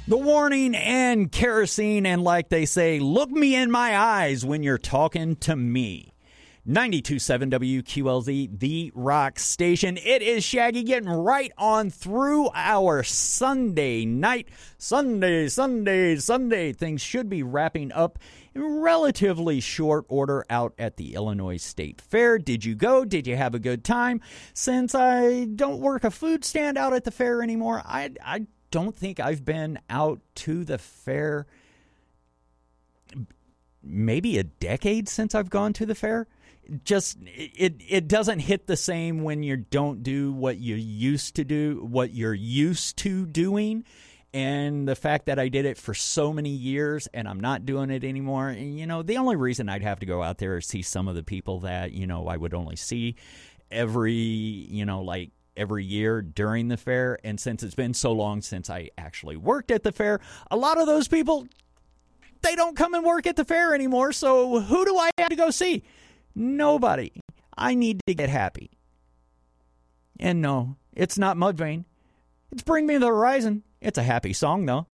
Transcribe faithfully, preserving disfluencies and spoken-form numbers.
The warning and kerosene, and like they say, look me in my eyes when you're talking to me. ninety-two point seven W Q L Z, the rock station. It is Shaggy getting right on through our Sunday night. Sunday, Sunday, Sunday. Things should be wrapping up in relatively short order out at the Illinois State Fair. Did you go? Did you have a good time? Since I don't work a food stand out at the fair anymore, I I don't think I've been out to the fair maybe a decade since I've gone to the fair. Just it it doesn't hit the same when you don't do what you used to do, what you're used to doing. And the fact that I did it for so many years and I'm not doing it anymore, and, you know, the only reason I'd have to go out there is see some of the people that, you know, I would only see every, you know, like every year during the fair. And since it's been so long since I actually worked at the fair, a lot of those people, they don't come and work at the fair anymore. So who do I have to go see? Nobody. I need to get happy. And no, it's not Mudvayne. It's Bring Me the Horizon. It's a happy song, though.